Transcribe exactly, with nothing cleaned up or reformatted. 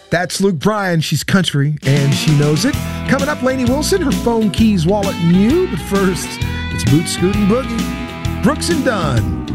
That's Luke Bryan. She's country, and she knows it. Coming up, Lainey Wilson, her phone, keys, wallet, and you. But first, it's Boot Scootin' Boogie. Brooks and Dunn.